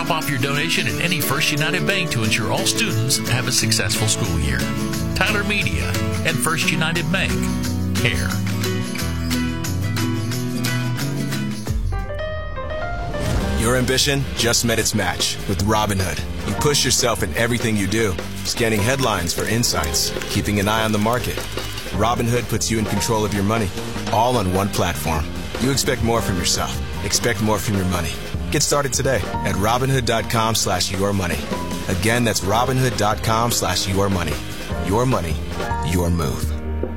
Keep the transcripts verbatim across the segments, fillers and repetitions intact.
Drop off your donation at any First United Bank to ensure all students have a successful school year. Tyler Media and First United Bank care. Your ambition just met its match with Robinhood. You push yourself in everything you do, scanning headlines for insights, keeping an eye on the market. Robinhood puts you in control of your money, all on one platform. You expect more from yourself. Expect more from your money. Get started today at Robinhood.com slash your money. Again, that's Robinhood.com slash your money. Your money, your move.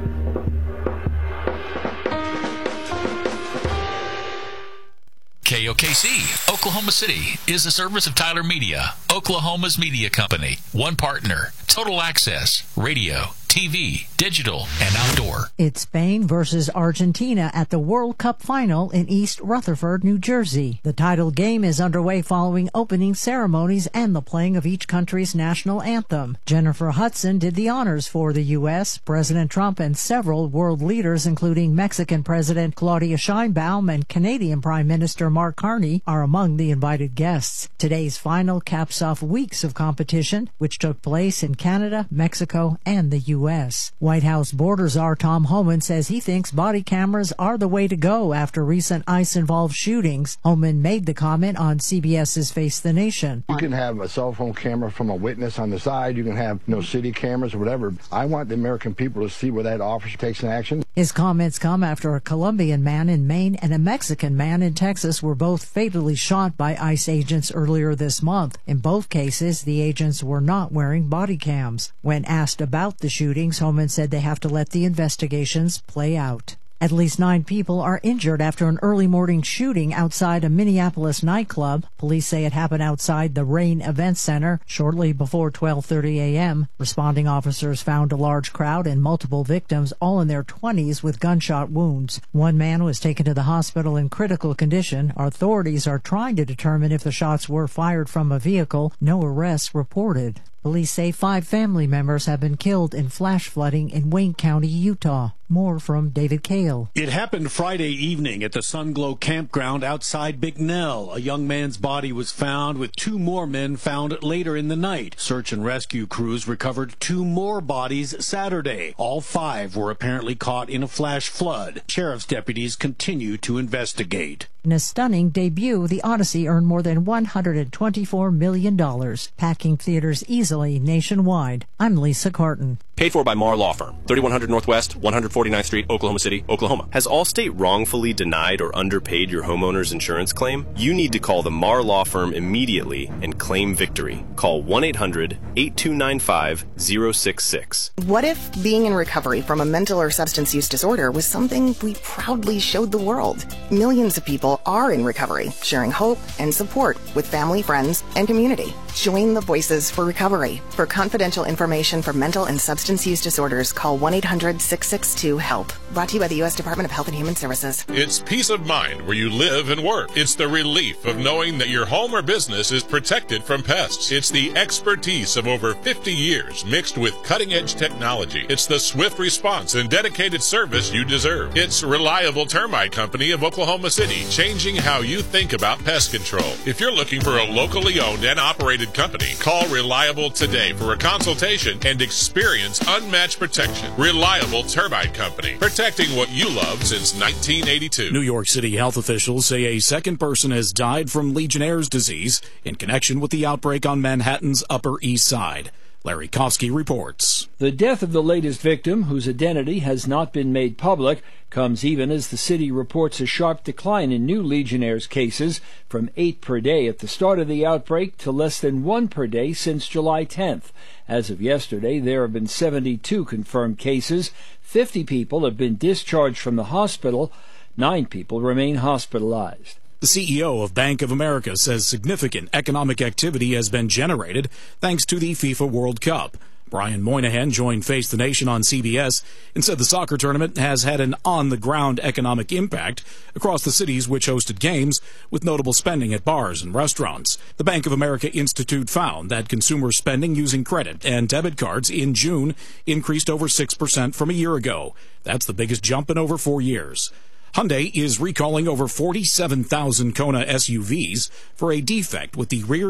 K O K C, Oklahoma City, is the service of Tyler Media, Oklahoma's media company. One partner, total access, radio, T V, digital, and outdoor. It's Spain versus Argentina at the World Cup final in East Rutherford, New Jersey. The title game is underway following opening ceremonies and the playing of each country's national anthem. Jennifer Hudson did the honors for the U S President Trump and several world leaders, including Mexican President Claudia Sheinbaum and Canadian Prime Minister Mark Carney, are among the invited guests. Today's final caps off weeks of competition, which took place in Canada, Mexico, and the U S White House border czar Tom Homan says he thinks body cameras are the way to go after recent ICE-involved shootings. Homan made the comment on CBS's Face the Nation. You can have a cell phone camera from a witness on the side. You can have you know, city cameras or whatever. I want the American people to see where that officer takes an action. His comments come after a Colombian man in Maine and a Mexican man in Texas were both fatally shot by ICE agents earlier this month. In both cases, the agents were not wearing body cams. When asked about the shootings, Homan said they have to let the investigations play out. At least nine people are injured after an early morning shooting outside a Minneapolis nightclub. Police say it happened outside the Rain Event Center shortly before twelve thirty a.m. Responding officers found a large crowd and multiple victims, all in their twenties with gunshot wounds. One man was taken to the hospital in critical condition. Authorities are trying to determine if the shots were fired from a vehicle. No arrests reported. Police say five family members have been killed in flash flooding in Wayne County, Utah. More from David Kale. It happened Friday evening at the Sunglow campground outside Bicknell. A young man's body was found, with two more men found later in the night. Search and rescue crews recovered two more bodies Saturday. All five were apparently caught in a flash flood. Sheriff's deputies continue to investigate. In a stunning debut, The Odyssey earned more than one hundred twenty-four million dollars, packing theaters easily nationwide. I'm Lisa Carton. Paid for by Marr Law Firm, thirty-one hundred Northwest, one forty-ninth Street, Oklahoma City, Oklahoma. Has Allstate wrongfully denied or underpaid your homeowner's insurance claim? You need to call the Marr Law Firm immediately and claim victory. Call one eight hundred, eight two nine five, zero six six. What if being in recovery from a mental or substance use disorder was something we proudly showed the world? Millions of people are in recovery, sharing hope and support with family, friends, and community. Join the Voices for Recovery. For confidential information for mental and substance use disorders, call one eight hundred, six six two, HELP. Brought to you by the U S Department of Health and Human Services. It's peace of mind where you live and work. It's the relief of knowing that your home or business is protected from pests. It's the expertise of over fifty years mixed with cutting-edge technology. It's the swift response and dedicated service you deserve. It's Reliable Termite Company of Oklahoma City, changing how you think about pest control. If you're looking for a locally owned and operated company, call Reliable today for a consultation and experience unmatched protection. Reliable Termite Company, protecting what you love since nineteen eighty-two. New York City health officials say a second person has died from Legionnaire's disease in connection with the outbreak on Manhattan's Upper East Side. Larry Kofsky reports. The death of the latest victim, whose identity has not been made public, comes even as the city reports a sharp decline in new Legionnaire's cases, from eight per day at the start of the outbreak to less than one per day since July tenth. As of yesterday, there have been seventy-two confirmed cases. fifty people have been discharged from the hospital. Nine people remain hospitalized. The C E O of Bank of America says significant economic activity has been generated thanks to the FIFA World Cup. Brian Moynihan joined Face the Nation on C B S and said the soccer tournament has had an on-the-ground economic impact across the cities which hosted games, with notable spending at bars and restaurants. The Bank of America Institute found that consumer spending using credit and debit cards in June increased over six percent from a year ago. That's the biggest jump in over four years. Hyundai is recalling over forty-seven thousand Kona S U Vs for a defect with the rear